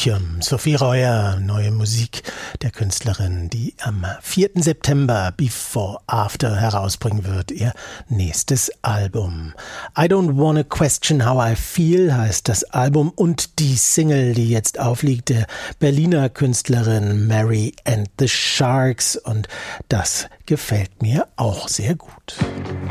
Opium, Sophie Reuer, neue Musik der Künstlerin, die am 4. September Before After herausbringen wird, ihr nächstes Album. I Don't Wanna Question How I Feel heißt das Album und die Single, die jetzt aufliegt, der Berliner Künstlerin Mary and the Sharks, und das gefällt mir auch sehr gut.